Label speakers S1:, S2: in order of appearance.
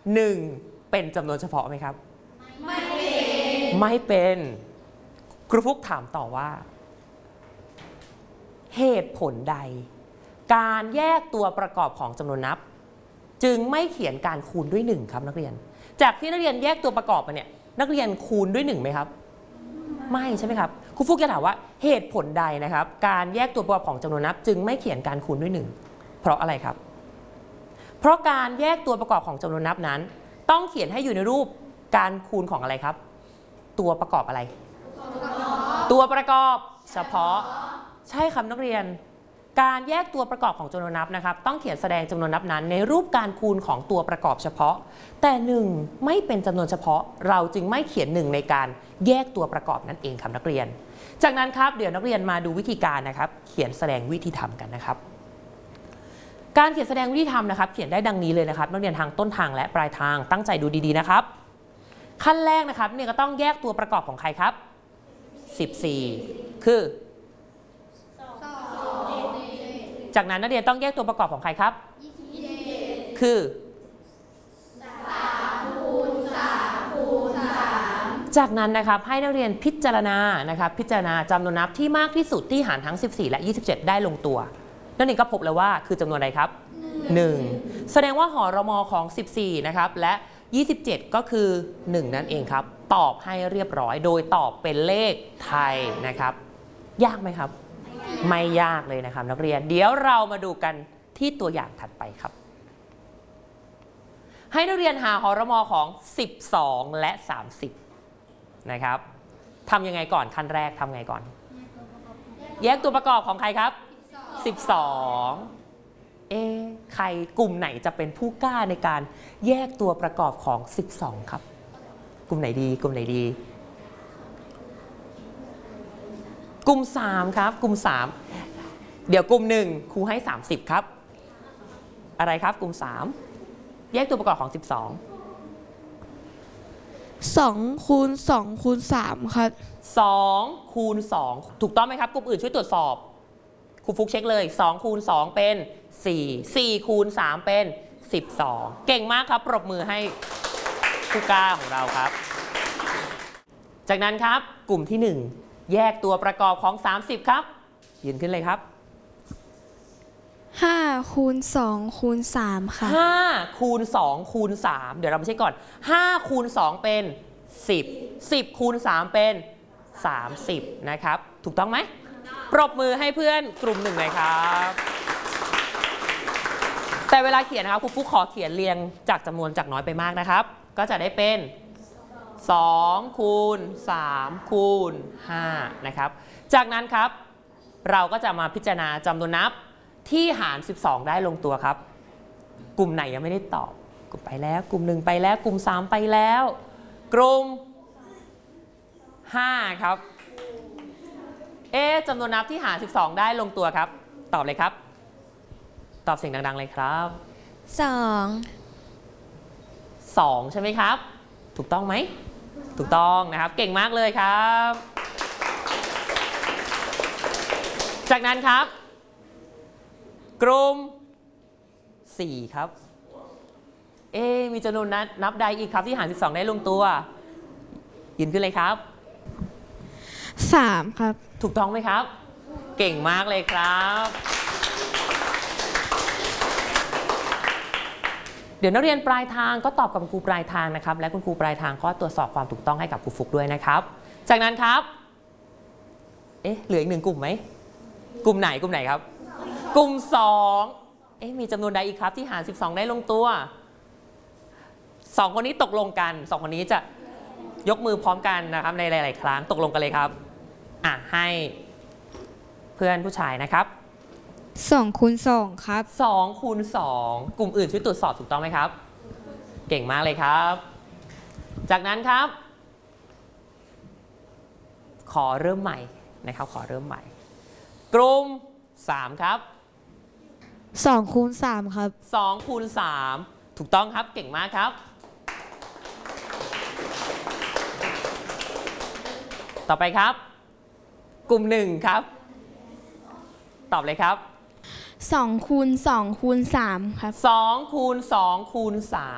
S1: 1เป็นจำนวนเฉพาะไหมครับไม่เป็นครูฟุกถามต่อว่าเหตุผลใดการแยกตัวประกอบของจำนวนนับจึงไม่เขียนการคูณด้วย1ครับนักเรียนจากที่นักเรียนแยกตัวประกอบมาเนี่ยนักเรียนคูณด้วย1ไหมครับไม่ใช่ไหมครับครูฟุกจะถามว่าเหตุผลใดนะครับการแยกตัวประกอบของจำนวนนับจึงไม่เขียนการคูณด้วย1เพราะอะไรครับเพราะการแยกตัวประกอบของจำนวนนับนั้นต้องเขียนให้อยู่ในรูปการคูณของอะไรครับตัวประกอบอะไรตัวประกอบเฉพาะใช่ครับนักเรียนการแยกตัวประกอบของจำนวนนับนะครับต้องเขียนแสดงจำนวนนับนั้นในรูปการคูณของตัวประกอบเฉพาะแต่1ไม่เป็นจำนวนเฉพาะเราจึงไม่เขียน1ในการแยกตัวประกอบนั่นเองครับนักเรียนจากนั้นครับเดี๋ยวนักเรียนมาดูวิธีการนะครับเขียนแสดงวิธีทำกันนะครับการเขียนแสดงวิธีทำนะครับเขียนได้ดังนี้เลยนะครับนักเรียนทางต้นทางและปลายทางตั้งใจดูดีๆนะครับขั้นแรกนะครับเนี่ยก็ต้องแยกตัวประกอบของใครครับ14คือจากนั้นนักเรียนต้องแยกตัวประกอบของใครครับคือจากนั้นนะครับให้นักเรียนพิจารณาจำนวนนับที่มากที่สุดที่หารทั้ง14และ27ได้ลงตัวนั่นเองก็พบแล้วว่าคือจำนวนอะไรครับ1แสดงว่าหรมของ14นะครับและ27ก็คือ1นั่นเองครับตอบให้เรียบร้อยโดยตอบเป็นเลขไทยนะครับยากไหมครับไม่ยากเลยนะครับนักเรียนเดี๋ยวเรามาดูกันที่ตัวอย่างถัดไปครับให้นักเรียนหาหรมของ12และ30นะครับทำยังไงก่อนขั้นแรกทำไงก่อนแยกตัวประกอบของใครครับ12ใครกลุ่มไหนจะเป็นผู้กล้าในการแยกตัวประกอบของ12ครับกลุ่มไหนดีกลุ่มไหนดีกลุ่ม3ครับกลุ่ม3เดี๋ยวกลุ่ม1ครูให้30ครับอะไรครับกลุ่ม3แยกตัวประกอบของ
S2: 2คูณ2คูณ3ครับ
S1: 2คูณ2ถูกต้องไหมครับกลุ่มอื่นช่วยตรวจสอบครูฟุกเช็คเลย2คูณ2เป็น4 4คูณ3เป็น12เก่งมากครับปรบมือให้ผู้กล้าของเราครับจากนั้นครับกลุ่มที่1แยกตัวประกอบของ30ครับยืนขึ้นเลยครับ
S2: 5คูณ2คูณ3ค่ะ
S1: 5คูณ2คูณ3เดี๋ยวเรามาเช็คก่อน5คูณ2เป็น10 10คูณ3เป็น30นะครับถูกต้องไหมปรบมือให้เพื่อนกลุ่ม1หน่อยครับแต่เวลาเขียนนะครับครูฟุกขอเขียนเรียงจากจำนวนจากน้อยไปมากนะครับก็จะได้เป็น2คูณ3คูณ5นะครับจากนั้นครับเราก็จะมาพิจารณาจำนวนนับที่หาร12ได้ลงตัวครับกลุ่มไหนยังไม่ได้ตอบกลุ่มไปแล้วกลุ่ม1ไปแล้วกลุ่ม3ไปแล้วกลุ่ม5ครับจำนวนนับที่หาร12ได้ลงตัวครับตอบเลยครับตอบเสียงดังๆเลยครับ2ใช่ไหมครับถูกต้องไหมถูกต้องนะครับเก่งมากเลยครับจากนั้นครับกลุ่ม4ครับมีจำนวนนับใดอีกครับที่หาร12ได้ลงตัวยืนขึ้นเลยครับ
S2: 3ครับ
S1: ถูกต้องไหมครับเก่งมากเลยครับเดี๋ยวนักเรียนปลายทางก็ตอบกับคุณครูปลายทางนะครับและคุณครูปลายทางก็ตรวจสอบความถูกต้องให้กับครูฟุกด้วยนะครับจากนั้นครับเหลืออีก1กลุ่มไหมกลุ่มไหนครับกลุ่ม2มีจำนวนใดอีกครับที่หาร12ได้ลงตัว2คนนี้ตกลงกัน2คนนี้จะยกมือพร้อมกันนะครับในหลายๆครั้งตกลงกันเลยครับให้เพื่อนผู้ชายนะครับ
S2: 2คูณ2ครับ
S1: 2คูณ2กลุ่มอื่นช่วยตรวจสอบถูกต้องไหมครับเก่งมากเลยครับจากนั้นครับขอเริ่มใหม่นะครับขอเริ่มใหม่กลุ่ม3ครับ
S2: 2คูณ3ครับ
S1: 2คูณ3ถูกต้องครับเก่งมากครับต่อไปครับกลุ่ม1ครับตอบเลยครับ
S2: 2คูณ2คูณ3ครับ
S1: 2คูณ2คูณ3